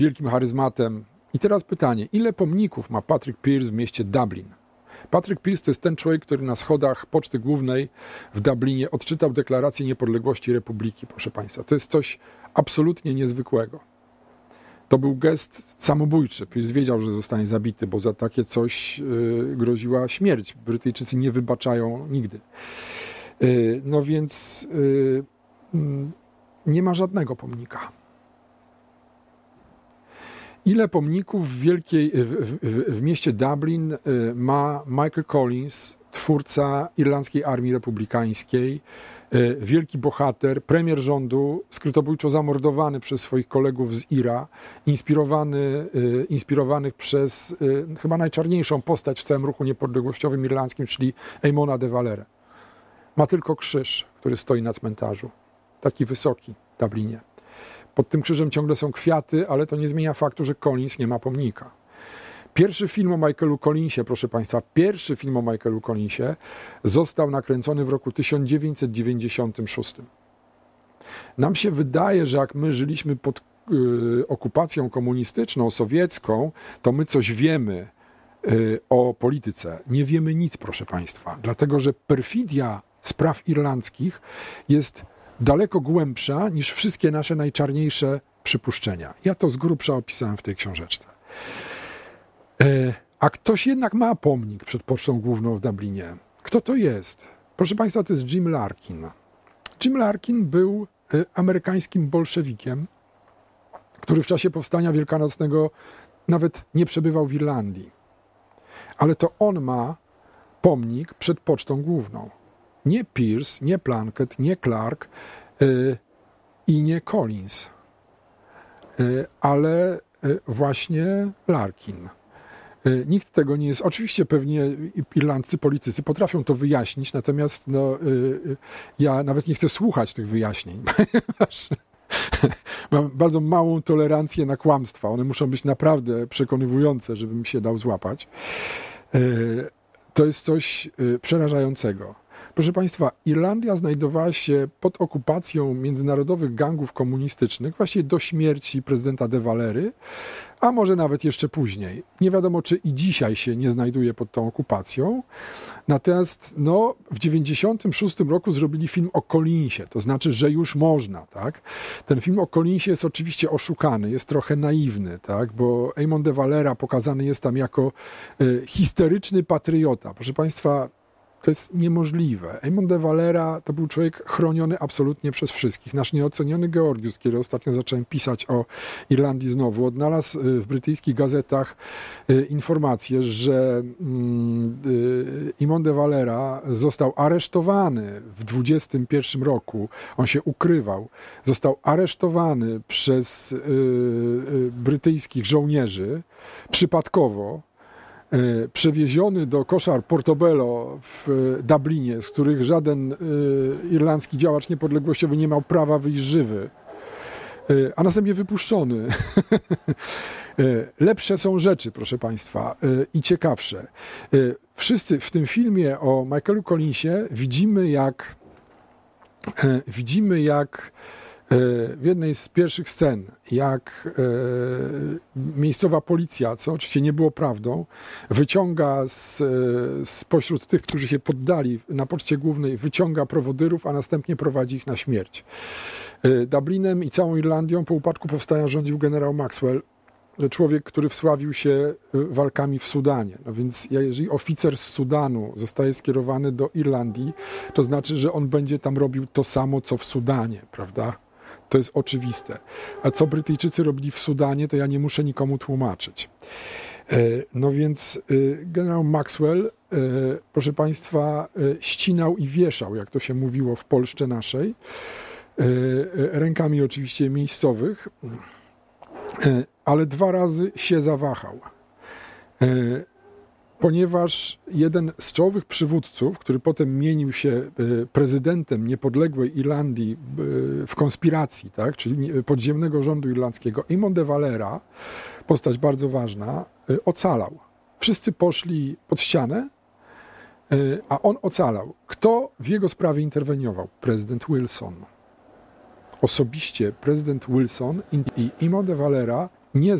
wielkim charyzmatem. I teraz pytanie, ile pomników ma Patrick Pearse w mieście Dublin? Patrick Pearse to jest ten człowiek, który na schodach Poczty Głównej w Dublinie odczytał deklarację niepodległości Republiki, proszę Państwa. To jest coś absolutnie niezwykłego. To był gest samobójczy. Pearse wiedział, że zostanie zabity, bo za takie coś groziła śmierć. Brytyjczycy nie wybaczają nigdy. No więc nie ma żadnego pomnika. Ile pomników w mieście Dublin ma Michael Collins, twórca Irlandzkiej Armii Republikańskiej, wielki bohater, premier rządu, skrytobójczo zamordowany przez swoich kolegów z IRA, inspirowanych przez chyba najczarniejszą postać w całym ruchu niepodległościowym irlandzkim, czyli Eamona de Valera. Ma tylko krzyż, który stoi na cmentarzu. Taki wysoki w Dublinie. Pod tym krzyżem ciągle są kwiaty, ale to nie zmienia faktu, że Collins nie ma pomnika. Pierwszy film o Michaelu Collinsie, proszę Państwa, został nakręcony w roku 1996. Nam się wydaje, że jak my żyliśmy pod okupacją komunistyczną, sowiecką, to my coś wiemy o polityce. Nie wiemy nic, proszę Państwa, dlatego że perfidia spraw irlandzkich jest daleko głębsza niż wszystkie nasze najczarniejsze przypuszczenia. Ja to z grubsza opisałem w tej książeczce. A ktoś jednak ma pomnik przed Pocztą Główną w Dublinie. Kto to jest? Proszę Państwa, to jest Jim Larkin. Jim Larkin był amerykańskim bolszewikiem, który w czasie Powstania Wielkanocnego nawet nie przebywał w Irlandii. Ale to on ma pomnik przed Pocztą Główną. Nie Pearse, nie Plunkett, nie Clark i nie Collins, ale właśnie Larkin. Nikt tego nie jest. Oczywiście pewnie irlandzcy politycy potrafią to wyjaśnić, natomiast ja nawet nie chcę słuchać tych wyjaśnień. Mam bardzo małą tolerancję na kłamstwa. One muszą być naprawdę przekonywujące, żebym się dał złapać. To jest coś przerażającego. Proszę Państwa, Irlandia znajdowała się pod okupacją międzynarodowych gangów komunistycznych właśnie do śmierci prezydenta de Valery, a może nawet jeszcze później. Nie wiadomo, czy i dzisiaj się nie znajduje pod tą okupacją. Natomiast w 1996 roku zrobili film o Collinsie, to znaczy, że już można. Tak? Ten film o Collinsie jest oczywiście oszukany, jest trochę naiwny, tak? Bo Eamon de Valera pokazany jest tam jako histeryczny patriota. Proszę Państwa, to jest niemożliwe. Eamon de Valera to był człowiek chroniony absolutnie przez wszystkich. Nasz nieoceniony Georgius, kiedy ostatnio zacząłem pisać o Irlandii znowu, odnalazł w brytyjskich gazetach informację, że Eamon de Valera został aresztowany w 2021 roku. On się ukrywał. Został aresztowany przez brytyjskich żołnierzy przypadkowo, przewieziony do koszar Portobello w Dublinie, z których żaden irlandzki działacz niepodległościowy nie miał prawa wyjść żywy, a następnie wypuszczony. Lepsze są rzeczy, proszę Państwa, i ciekawsze. Wszyscy w tym filmie o Michaelu Collinsie widzimy jak w jednej z pierwszych scen, jak miejscowa policja, co oczywiście nie było prawdą, wyciąga spośród tych, którzy się poddali na Poczcie Głównej, wyciąga prowodyrów, a następnie prowadzi ich na śmierć. Dublinem i całą Irlandią po upadku powstania rządził generał Maxwell, człowiek, który wsławił się walkami w Sudanie. No więc jeżeli oficer z Sudanu zostaje skierowany do Irlandii, to znaczy, że on będzie tam robił to samo, co w Sudanie, prawda? To jest oczywiste. A co Brytyjczycy robili w Sudanie, to ja nie muszę nikomu tłumaczyć. No więc generał Maxwell, proszę Państwa, ścinał i wieszał, jak to się mówiło w Polsce naszej, rękami oczywiście miejscowych, ale 2 razy się zawahał. Ponieważ jeden z czołowych przywódców, który potem mienił się prezydentem niepodległej Irlandii w konspiracji, tak, czyli podziemnego rządu irlandzkiego, Eamon de Valera, postać bardzo ważna, ocalał. Wszyscy poszli pod ścianę, a on ocalał. Kto w jego sprawie interweniował? Prezydent Wilson. Osobiście prezydent Wilson i Eamon de Valera nie